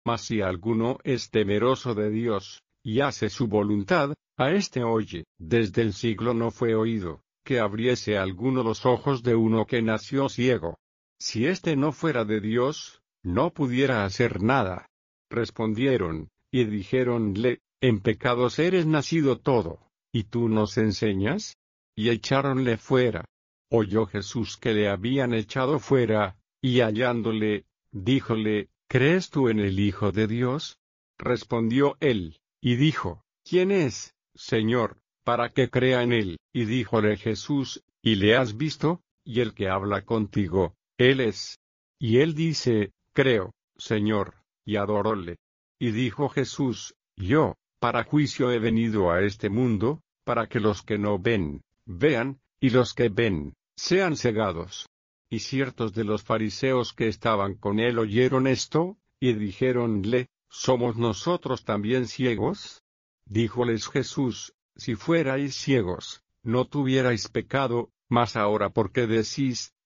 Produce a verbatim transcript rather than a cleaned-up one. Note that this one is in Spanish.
Mas si alguno es temeroso de Dios, y hace su voluntad, a éste oye. Desde el siglo no fue oído, que abriese alguno los ojos de uno que nació ciego. Si éste no fuera de Dios, no pudiera hacer nada. Respondieron, y dijéronle, en pecados eres nacido todo, ¿y tú nos enseñas? Y echáronle fuera. Oyó Jesús que le habían echado fuera, y hallándole, díjole, ¿crees tú en el Hijo de Dios? Respondió él, y dijo, ¿quién es, Señor, para que crea en él? Y díjole Jesús, ¿y le has visto? Y el que habla contigo, él es. Y él dice, creo, Señor, y adoróle. Y dijo Jesús, yo, para juicio he venido a este mundo, para que los que no ven, vean, y los que ven, sean cegados. Y ciertos de los fariseos que estaban con él oyeron esto, y dijéronle, ¿somos nosotros también ciegos? Díjoles Jesús, si fuerais ciegos, no tuvierais pecado, mas ahora porque decís,